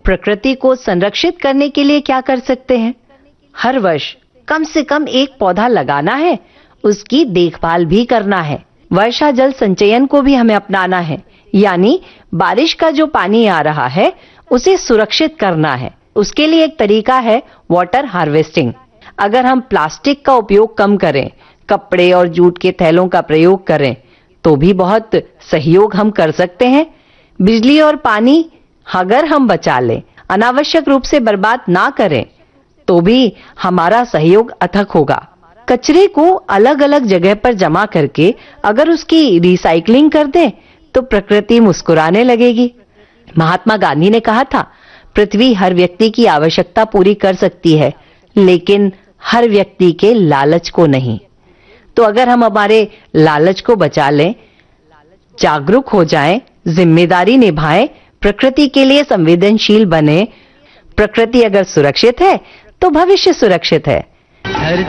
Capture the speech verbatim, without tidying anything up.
प्रकृति को संरक्षित करने के लिए क्या कर सकते हैं? हर वर्ष कम से कम एक पौधा लगाना है, उसकी देखभाल भी करना है। वर्षा जल संचयन को भी हमें अपनाना है, यानी बारिश का जो पानी आ रहा है उसे सुरक्षित करना है। उसके लिए एक तरीका है वाटर हार्वेस्टिंग। अगर हम प्लास्टिक का उपयोग कम करें, कपड़े और जूट के थैलों का प्रयोग करें, तो भी बहुत सहयोग हम कर सकते हैं। बिजली और पानी अगर हम बचा लें, अनावश्यक रूप से बर्बाद ना करें, तो भी हमारा सहयोग अथक होगा। कचरे को अलग अलग जगह पर जमा करके अगर उसकी रिसाइकलिंग कर दें, तो प्रकृति मुस्कुराने लगेगी। महात्मा गांधी ने कहा था, पृथ्वी हर व्यक्ति की आवश्यकता पूरी कर सकती है, लेकिन हर व्यक्ति के लालच को नहीं। तो अगर हम हमारे लालच को बचा लें, जागरूक हो जाएं, जिम्मेदारी निभाएं, प्रकृति के लिए संवेदनशील बने, प्रकृति अगर सुरक्षित है तो भविष्य सुरक्षित है।